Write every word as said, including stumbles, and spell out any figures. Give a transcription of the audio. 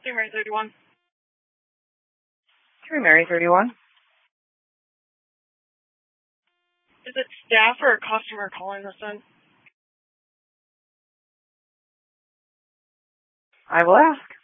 Three Mary thirty-one. Three Mary thirty-one. Is it staff or a customer calling this in? I will ask.